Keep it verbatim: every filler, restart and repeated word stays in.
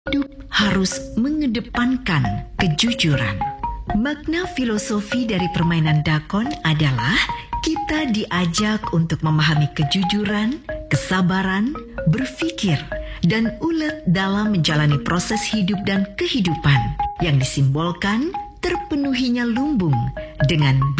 Hidup harus mengedepankan kejujuran. Makna filosofi dari permainan dakon adalah kita diajak untuk memahami kejujuran, kesabaran, berpikir, dan ulet dalam menjalani proses hidup dan kehidupan yang disimbolkan terpenuhinya lumbung dengan